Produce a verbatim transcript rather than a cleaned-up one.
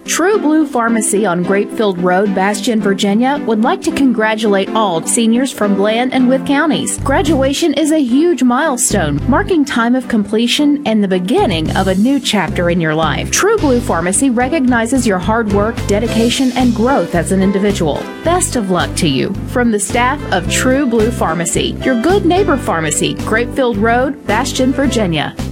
True Blue Pharmacy on Grapefield Road, Bastion, Virginia would like to congratulate all seniors from Bland and Wythe counties. Graduation is a huge milestone, marking time of completion and the beginning of a new chapter in your life. True Blue Pharmacy recognizes your hard work, dedication, and growth as an individual. Best of luck to you from the staff of True Blue Pharmacy, your good neighbor pharmacy, Grapefield Road, Bastion, Virginia.